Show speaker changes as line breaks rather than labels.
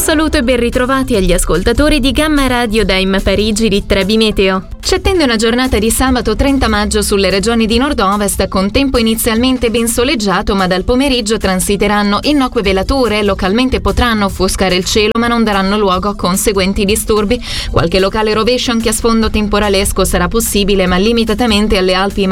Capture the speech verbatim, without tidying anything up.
saluto e ben ritrovati agli ascoltatori di Gamma Radio da Im Parigi di Trebi Meteo. Ci attende una giornata di sabato trenta maggio sulle regioni di nord-ovest con tempo inizialmente ben soleggiato, ma dal pomeriggio transiteranno innocue velature, localmente potranno offuscare il cielo ma non daranno luogo a conseguenti disturbi. Qualche locale rovescio anche a sfondo temporalesco sarà possibile, ma limitatamente alle Alpi